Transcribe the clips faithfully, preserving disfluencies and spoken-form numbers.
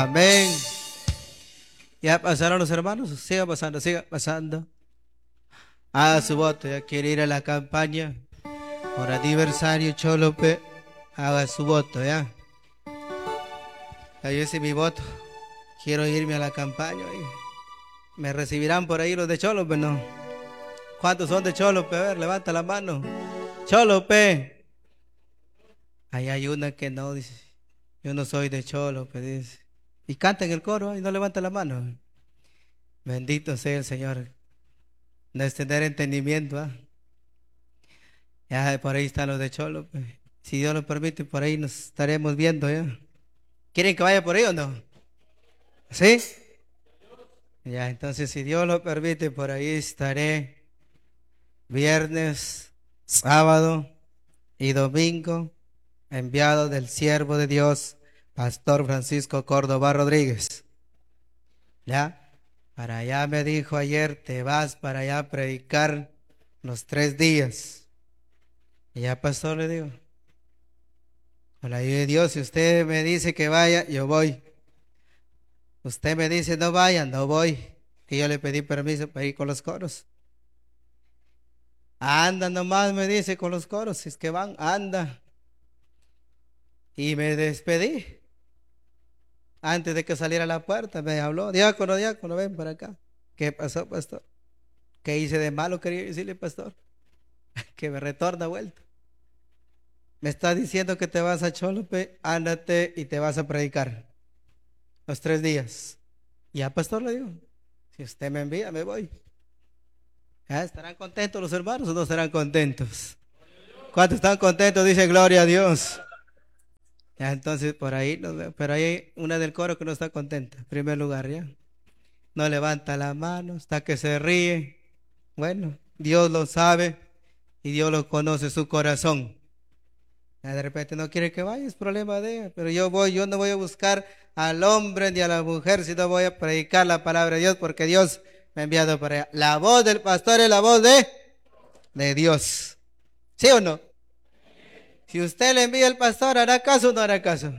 Amén. Ya pasaron los hermanos, siga pasando, siga pasando. Haga su voto, ya quiere ir a la campaña por aniversario Cholope. Haga su voto, ya. Ya yo hice mi voto. Quiero irme a la campaña. oiga. ¿Me recibirán por ahí los de Cholope, no? ¿Cuántos son de Cholope? A ver, levanta la mano. Cholope. Ahí hay una que no, dice. Yo no soy de Cholope, dice. Y canta en el coro y no levanta la mano. Bendito sea el Señor. No es tener entendimiento, ¿ah? Ya por ahí están los de Cholope. Si Dios lo permite, por ahí nos estaremos viendo ya. ¿Quieren que vaya por ahí o no? ¿Sí? Ya, entonces si Dios lo permite, por ahí estaré viernes, sábado y domingo, enviado del siervo de Dios, Pastor Francisco Córdoba Rodríguez. ¿Ya? Para allá me dijo ayer, te vas para allá a predicar los tres días. Y ya, pastor, le digo, con la ayuda de Dios, si usted me dice que vaya, yo voy. Usted me dice no vaya, no voy. Que yo le pedí permiso para ir con los coros. Anda nomás, me dice, con los coros. Si es que van, anda. Y me despedí. Antes de que saliera a la puerta, me habló, diácono, diácono, ven para acá. ¿Qué pasó, pastor? ¿Qué hice de malo? Quería decirle, pastor. Que me retorna vuelta. Me está diciendo que te vas a Cholope, ándate y te vas a predicar. Los tres días. Ya, pastor, le digo, si usted me envía, me voy. ¿Ya estarán contentos los hermanos o no estarán contentos? ¿Cuántos están contentos? Dice gloria a Dios. Ya, entonces por ahí, nos vemos. Pero hay una del coro que no está contenta. En primer lugar, ya. No levanta la mano, está que se ríe. Bueno, Dios lo sabe y Dios lo conoce su corazón. Ya de repente no quiere que vaya, es problema de ella. Pero yo voy, yo no voy a buscar al hombre ni a la mujer, sino voy a predicar la palabra de Dios porque Dios me ha enviado para allá. La voz del pastor es la voz de, de Dios. ¿Sí o no? Si usted le envía al pastor, ¿hará caso o no hará caso?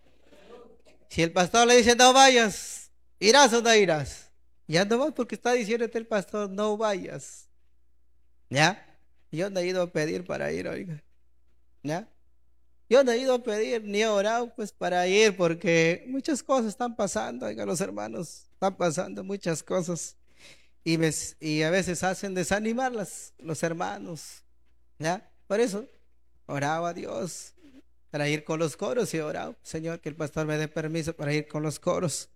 Si el pastor le dice no vayas, ¿irás o no irás? Ya no vas porque está diciéndote el pastor no vayas. ¿Ya? Yo no he ido a pedir para ir, oiga. ¿Ya? Yo no he ido a pedir ni he orado pues para ir porque muchas cosas están pasando, oiga, los hermanos, están pasando muchas cosas y, me- y a veces hacen desanimar las- los hermanos, ¿ya? Por eso oraba a Dios para ir con los coros y oraba, Señor, que el pastor me dé permiso para ir con los coros,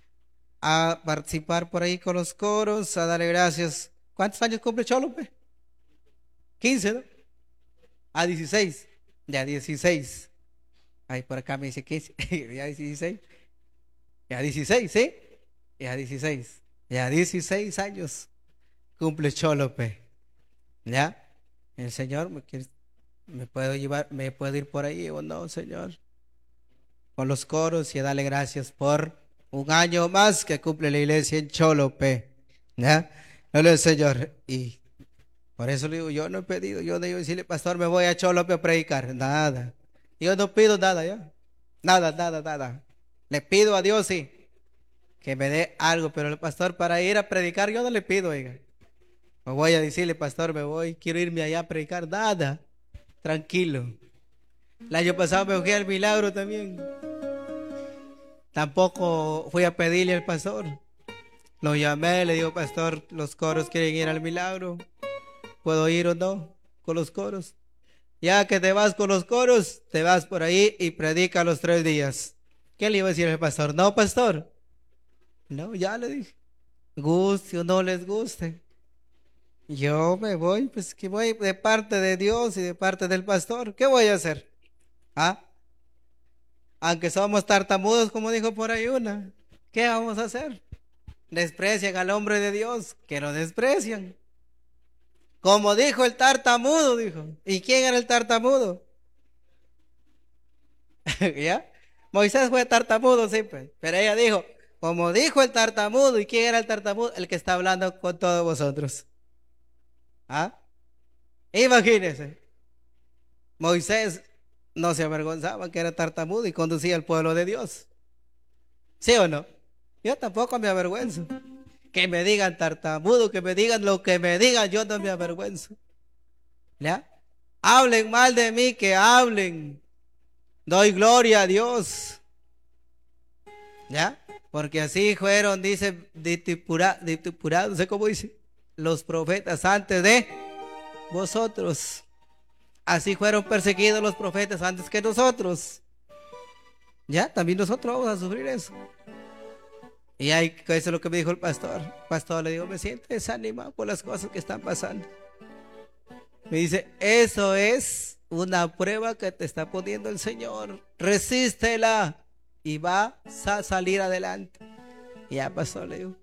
a participar por ahí con los coros, a darle gracias. ¿Cuántos años cumple Cholope? Quince, ¿no? A dieciséis, ya dieciséis. Ay, por acá me dice quince, ya dieciséis. Ya dieciséis, ¿sí? Ya dieciséis. Ya dieciséis años cumple Cholope. ¿Ya? El Señor me, quiere- me puedo llevar, me puedo ir por ahí o no, Señor. Con los coros y a darle gracias por un año más que cumple la iglesia en Cholope. ¿Ya? No le Señor. Y por eso le digo, yo no he pedido, yo no digo decirle, pastor, me voy a Cholope a predicar. Nada. Yo no pido nada, ¿ya? Nada, nada, nada. Le pido a Dios, sí, que me dé algo, pero el pastor para ir a predicar yo no le pido, oiga. No voy a decirle, pastor, me voy, quiero irme allá a predicar, nada, tranquilo. El año pasado me fui al milagro también. Tampoco fui a pedirle al pastor. Lo llamé, le digo, pastor, los coros quieren ir al milagro. ¿Puedo ir o no con los coros? Ya que te vas con los coros, te vas por ahí y predica los tres días. ¿Qué le iba a decir al pastor? No, pastor. No, ya le dije. Guste o no les guste. Yo me voy, pues que voy de parte de Dios y de parte del pastor. ¿Qué voy a hacer? ¿Ah? Aunque somos tartamudos, como dijo por ahí una. ¿Qué vamos a hacer? Desprecian al hombre de Dios, que lo desprecian. Como dijo el tartamudo, dijo. ¿Y quién era el tartamudo? ¿Ya? Moisés fue tartamudo, sí, pues. Pero ella dijo, como dijo el tartamudo, ¿y quién era el tartamudo? El que está hablando con todos vosotros. ¿Ah? Imagínense. Moisés no se avergonzaba que era tartamudo y conducía al pueblo de Dios. ¿Sí o no? Yo tampoco me avergüenzo. Que me digan tartamudo, que me digan lo que me digan, yo no me avergüenzo. ¿Ya? Hablen mal de mí, que hablen. Doy gloria a Dios. ¿Ya? Porque así fueron, dice, ditipurados, no sé cómo dice, los profetas antes de vosotros. Así fueron perseguidos los profetas antes que nosotros. Ya, también nosotros vamos a sufrir eso. Y ahí, eso es lo que me dijo el pastor. Pastor, le digo, me siento desanimado por las cosas que están pasando. Me dice, eso es una prueba que te está poniendo el Señor. Resístela y vas a salir adelante. Y ya pasó, le digo.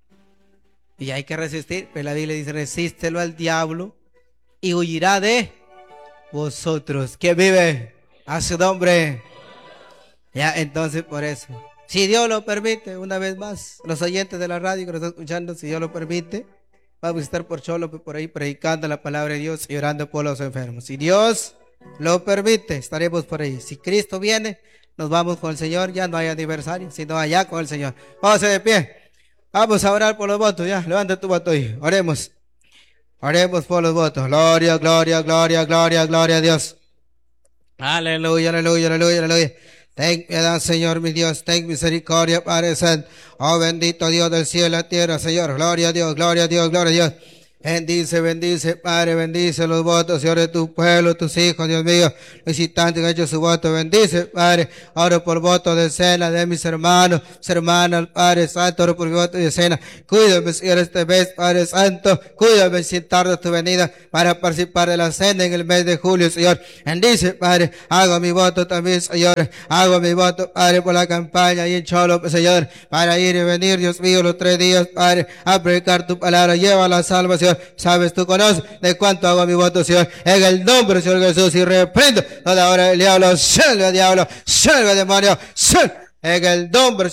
Y hay que resistir. Pero la Biblia dice, resístelo al diablo y huirá de vosotros. ¿Quién vive? A su nombre. Ya, entonces por eso. Si Dios lo permite, una vez más, los oyentes de la radio que nos están escuchando, si Dios lo permite, vamos a estar por Cholo, por ahí predicando la palabra de Dios y orando por los enfermos. Si Dios lo permite, estaremos por ahí. Si Cristo viene, nos vamos con el Señor. Ya no hay aniversario, sino allá con el Señor. Vamos de pie. Vamos a orar por los votos. Ya, levanta tu voto ahí. Oremos. Oremos por los votos. Gloria, gloria, gloria, gloria, gloria a Dios. Aleluya, aleluya, aleluya, aleluya. Ten piedad, Señor, mi Dios, ten misericordia, Padre Santo. Oh, bendito Dios del cielo y la tierra, Señor. Gloria a Dios, gloria a Dios, gloria a Dios. Bendice, bendice, Padre, bendice los votos, Señor, de tu pueblo, tus hijos, Dios mío, visitantes que han hecho su voto, bendice, Padre, oro por voto de cena de mis hermanos, mis hermanas, Padre Santo, oro por mi voto de cena, cuídame, Señor, este mes, Padre Santo, cuídame sin tarde tu venida para participar de la cena en el mes de julio, Señor, bendice, Padre, hago mi voto también, Señor, hago mi voto, Padre, por la campaña y en Cholo, Señor, para ir y venir, Dios mío, los tres días, Padre, a predicar tu palabra, lleva la salvación. Sabes, tú conoces de cuánto hago mi voto, Señor, en el nombre, Señor Jesús, y reprendo toda hora el diablo, salve diablo, salve demonio, salve, en el nombre,